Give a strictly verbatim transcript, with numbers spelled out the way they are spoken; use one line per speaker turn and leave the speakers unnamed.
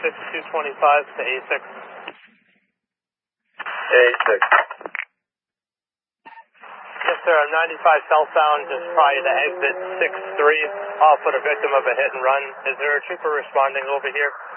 six two twenty-five to A six.
A six.
Yes, sir. I'm ninety-five southbound just prior to exit six three. Off with a victim of a hit and run. Is there a trooper responding over here?